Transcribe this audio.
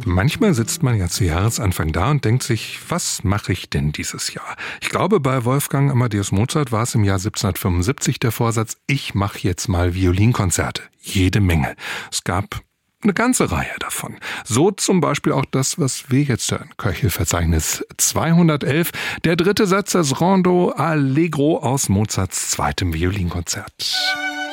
Manchmal sitzt man ja zu Jahresanfang da und denkt sich, was mache ich denn dieses Jahr? Ich glaube, bei Wolfgang Amadeus Mozart war es im Jahr 1775 der Vorsatz, ich mache jetzt mal Violinkonzerte. Jede Menge. Es gab eine ganze Reihe davon. So zum Beispiel auch das, was wir jetzt hören. Köchelverzeichnis 211, der dritte Satz, das Rondo Allegro aus Mozarts zweitem Violinkonzert.